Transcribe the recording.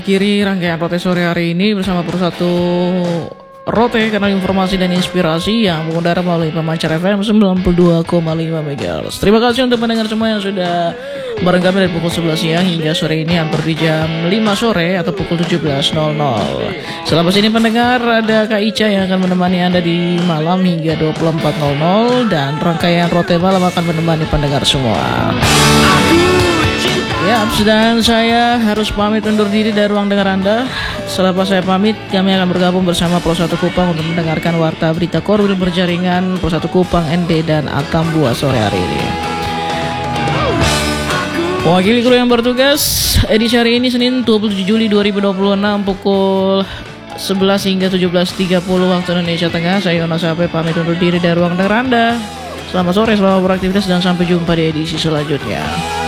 Kiri rangkaian Rote sore hari ini bersama Persatu Rote, kanal informasi dan inspirasi yang mengudara melalui pemancar FM 92,5 MHz. Terima kasih untuk pendengar semua yang sudah bareng kami dari pukul 11 siang hingga sore ini hampir di jam 5 sore atau pukul 17.00. Selamat sini pendengar, ada Kak Ica yang akan menemani Anda di malam hingga 24.00 dan rangkaian Rote malam akan menemani pendengar semua. Ya, dan saya harus pamit undur diri dari ruang dengar Anda. Selepas saya pamit, kami akan bergabung bersama Persatu Kupang untuk mendengarkan warta berita Korwil berjaringan Persatu Kupang, ND dan Atambua sore hari ini. Mewakili kru yang bertugas, edisi hari ini Senin 27 Juli 2026 pukul 11 hingga 17.30 waktu Indonesia Tengah. Saya Yonas Ape pamit undur diri dari ruang dengar Anda. Selamat sore, selamat beraktivitas dan sampai jumpa di edisi selanjutnya.